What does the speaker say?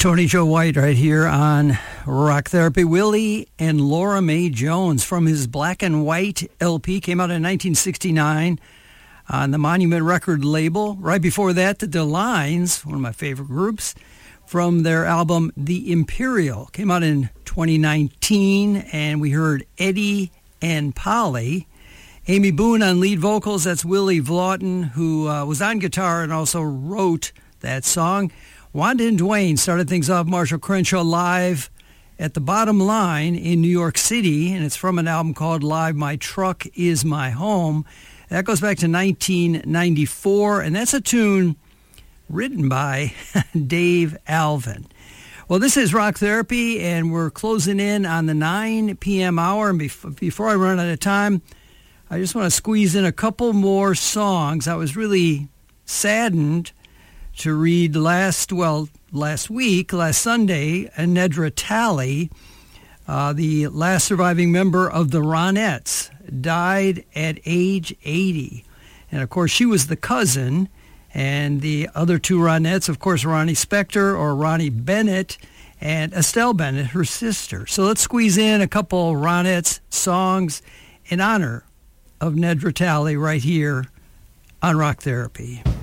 Tony Joe White right here on Rock Therapy. Willie and Laura Mae Jones from his Black and White LP came out in 1969 on the Monument record label. Right before that, the Lines, one of my favorite groups, from their album The Imperial, came out in 2019, and we heard Eddie and Polly. Amy Boone on lead vocals, that's Willie Vlaughton, who was on guitar and also wrote that song. Wanda and Dwayne started things off, Marshall Crenshaw live at the Bottom Line in New York City, and it's from an album called Live My Truck Is My Home. That goes back to 1994, and that's a tune written by Dave Alvin. Well, this is Rock Therapy, and we're closing in on the 9 p.m. hour, and before I run out of time, I just want to squeeze in a couple more songs. I was really saddened to read last Sunday, Nedra Talley, the last surviving member of the Ronettes, died at age 80. And, of course, she was the cousin, and the other two Ronettes, of course, Ronnie Spector or Ronnie Bennett, and Estelle Bennett, her sister. So let's squeeze in a couple Ronettes songs in honor of Nedra Talley right here on Rock Therapy.